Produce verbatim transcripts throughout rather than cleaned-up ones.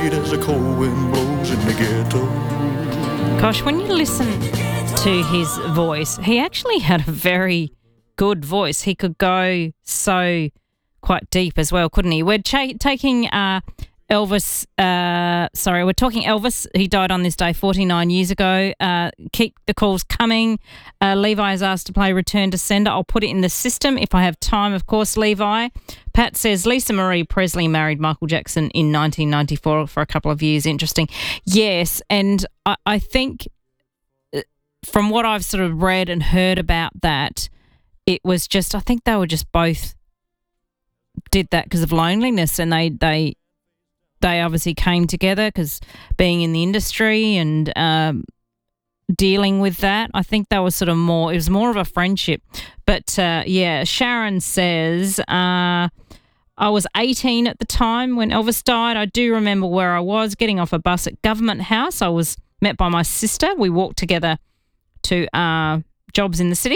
afraid as the cold wind blows in the ghetto. Gosh, when you listen to his voice, he actually had a very good voice. He could go so quite deep as well, couldn't he? We're cha- taking uh, Elvis, uh, sorry, we're talking Elvis. He died on this day forty-nine years ago. Uh, keep the calls coming. Uh, Levi has asked to play Return to Sender. I'll put it in the system if I have time, of course, Levi. Pat says Lisa Marie Presley married Michael Jackson in nineteen ninety-four for a couple of years. Interesting. Yes, and I, I think from what I've sort of read and heard about that, it was just, I think they were just both did that because of loneliness, and they they they obviously came together because being in the industry and um, dealing with that, I think that was sort of more, it was more of a friendship. But uh, yeah, Sharon says, uh, I was eighteen at the time when Elvis died. I do remember where I was getting off a bus at Government House. I was met by my sister. We walked together to uh, jobs in the city.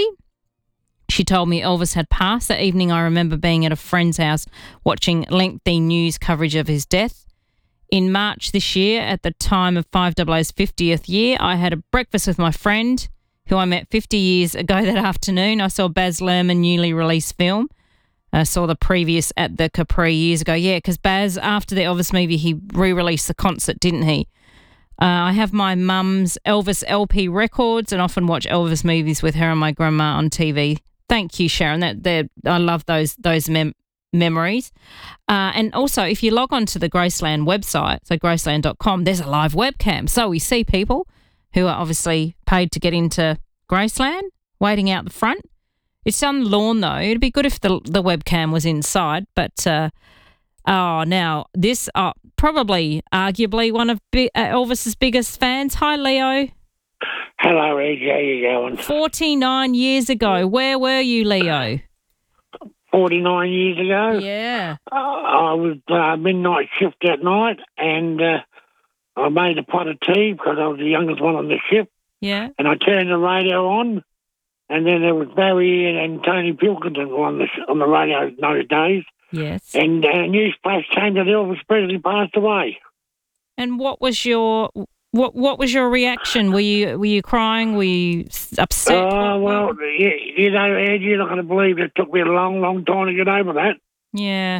She told me Elvis had passed. That evening I remember being at a friend's house watching lengthy news coverage of his death. In March this year, at the time of five double O's fiftieth year, I had a breakfast with my friend who I met fifty years ago that afternoon. I saw Baz Luhrmann newly released film. I saw the previous at the Capri years ago. Yeah, because Baz, after the Elvis movie, he re-released the concert, didn't he? Uh, I have my mum's Elvis L P records and often watch Elvis movies with her and my grandma on T V. Thank you, Sharon. That that I love those those mem- memories. Uh, and also, if you log on to the Graceland website, so graceland dot com, there's a live webcam. So we see people who are obviously paid to get into Graceland waiting out the front. It's on the lawn, though. It'd be good if the the webcam was inside. But, uh, oh, now, this uh, probably, arguably, one of B- uh, Elvis's biggest fans. Hi, Leo. Hello, Edge. How you going? forty-nine years ago. Where were you, Leo? forty-nine years ago? Yeah. Uh, I was uh, midnight shift that night, and uh, I made a pot of tea because I was the youngest one on the shift. Yeah. And I turned the radio on, and then there was Barry and Tony Pilkington on the on the radio those days. Yes. And uh, news flash came that Elvis Presley passed away. And what was your what what was your reaction? Were you were you crying? Were you upset? Oh, well, you, you know, Ed, you're not going to believe it took me a long, long time to get over that. Yeah.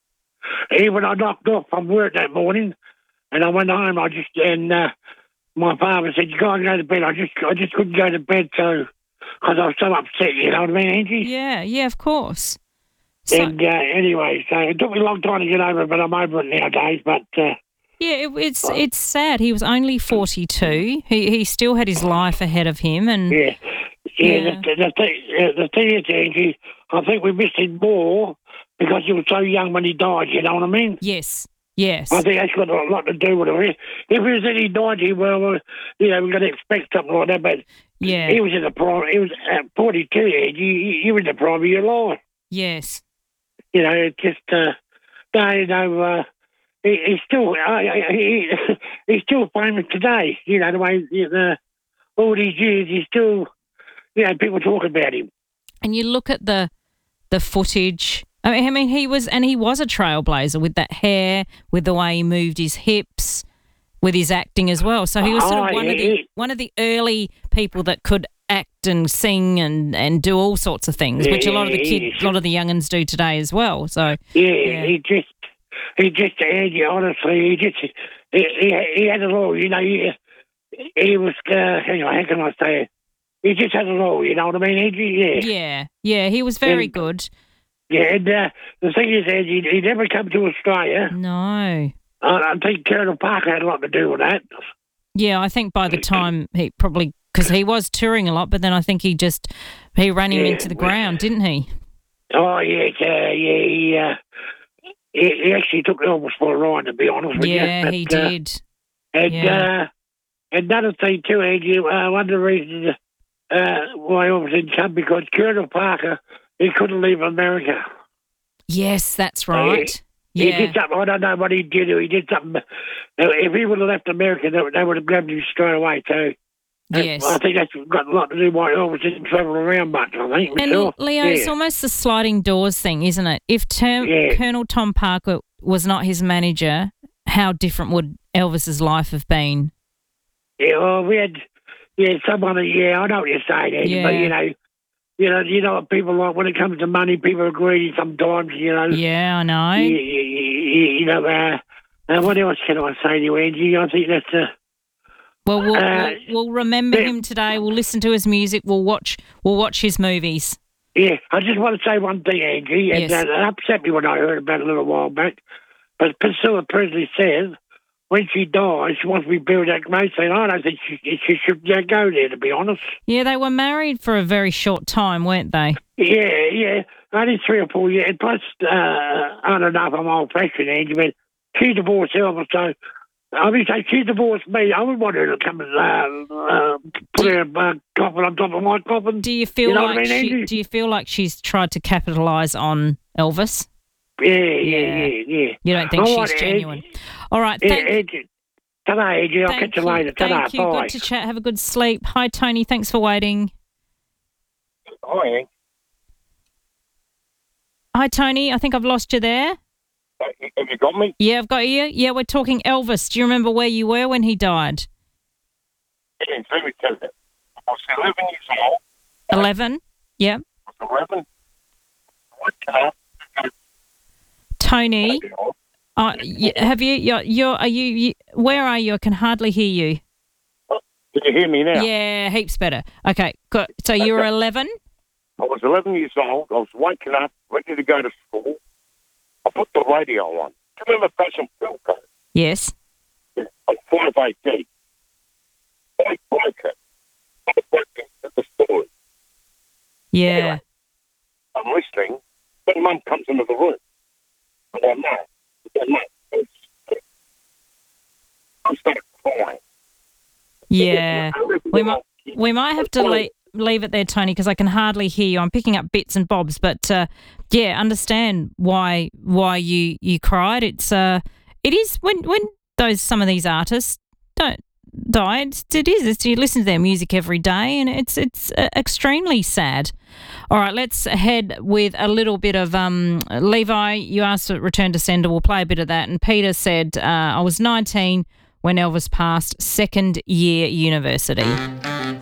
Even I knocked off from work that morning, and I went home. I just and uh, my father said, "You can't go to bed." I just I just couldn't go to bed, so because I was so upset. You know what I mean, Angie? Yeah, yeah, of course. So, and uh, anyway, so it took me a long time to get over it, but I'm over it nowadays. But uh, yeah, it, it's it's sad. He was only forty-two. He he still had his life ahead of him, and yeah, yeah. yeah. The, the, thing, uh, the thing is, Angie, I think we missed him more because he was so young when he died. You know what I mean? Yes, yes. I think that's got a lot to do with it. If he was in his ninety, well, uh, you know, we're going to expect something like that. But yeah, he was in the prime. He was at forty-two. Angie, you were in the prime of your life. Yes. You know, it just, uh, no, you know, uh, he, he's still, uh, he, he's still famous today. You know, the way, uh, all these years, he's still, you know, people talk about him. And you look at the the footage. I mean, I mean, he was, and he was a trailblazer with that hair, with the way he moved his hips, with his acting as well. So he was sort of oh, one he, of the one of the early people that could act and sing and, and do all sorts of things, yeah, which a lot of the kids, a lot of the young'uns do today as well. So yeah, yeah. he just, he just, Angie, honestly, he just, he, he, he had it all. You know, he, he was, uh, anyway, how can I say it? He just had it all. You know what I mean, Angie? Yeah, yeah, yeah. He was very and, good. Yeah, and uh, the thing is, Angie, he never come to Australia. No. Uh, I think Colonel Parker had a lot to do with that. Yeah, I think by the time he probably, because he was touring a lot, but then I think he just, he ran him yeah, into the ground, didn't he? Oh, yeah, uh, yeah, he, uh, he, he actually took Elvis for a ride, to be honest with you. Yeah, but, he uh, did. And Yeah. uh, another thing too, Angie, uh, one of the reasons uh, why Elvis didn't come, because Colonel Parker, he couldn't leave America. Yes, that's right. He Yeah. did something, I don't know what he did, he did something. Uh, if he would have left America, they, they would have grabbed him straight away, so. Yes. I think that's got a lot to do with why Elvis didn't travel around much, I think. And myself. Leo, yeah. it's almost the sliding doors thing, isn't it? If term, Yeah. Colonel Tom Parker was not his manager how different would Elvis's life have been? Yeah, well, we had, yeah, someone, yeah, I know what you're saying, Andy, Yeah. but, you know, you know, you know what people like when it comes to money, people are greedy sometimes, you know. Yeah, I know. You, you, you, you know, uh, uh, what else can I say to you, Angie? I think that's, uh, Well, we'll, Uh, we'll, we'll remember yeah. him today. We'll listen to his music. We'll watch. We'll watch his movies. yeah, I just want to say one thing, Angie, and Yes. uh, it upset me when I heard about it a little while back, but Priscilla Presley says when she dies, she wants to be buried at Graceland. I don't think she, she should uh, go there, to be honest. Yeah, they were married for a very short time, weren't they? Yeah, yeah, only three or four years. And plus, uh, I don't know if I'm old-fashioned, Angie, but she divorced Elvis, so I mean, say she divorced me. I would want her to come and uh, uh, put her uh, coffin on top of my coffin. Do you feel You know like what I mean, she, Angie? do you feel like she's tried to capitalise on Elvis? Yeah, yeah, Yeah. yeah, yeah. You don't think I she's want it, genuine? Angie. All right, Yeah, thank, Angie. Ta-da, Angie. I'll thank catch you you. later. Ta-da, Thank you. bye. Good to chat. Have a good sleep. Hi, Tony. Thanks for waiting. Hi, Hi, Tony. I think I've lost you there. have you got me? Yeah, I've got you. Yeah, we're talking Elvis. Do you remember where you were when he died? Yeah, let me tell you. I was eleven years old. Eleven. Yeah. I was eleven. What can I Tony, do? uh, y- have you? You're, you're. Are you, you? Where are you? I can hardly hear you. Can you hear me now? Yeah, heaps better. Okay, good. So you were eleven. I was eleven years old. I was waking up, ready to go to school. I put the radio on. Do you remember Fashion Philco? Yes. Yeah, on five eighteen. I broke it. I broke it at the story. Yeah. Anyway. I'm listening. Then Mum comes into the room. I go, no. I go, no. It's- I started crying. Yeah. We might. We might have to leave. Leave it there, Tony, because I can hardly hear you. I'm picking up bits and bobs, but uh, yeah, understand why why you you cried. It's uh, it is when when those some of these artists don't die. It's, it is. It's, you listen to their music every day, and it's it's uh, extremely sad. All right, let's head with a little bit of um, Levi. You asked for Return to Sender. We'll play a bit of that. And Peter said, uh, "I was nineteen when Elvis passed, second year university."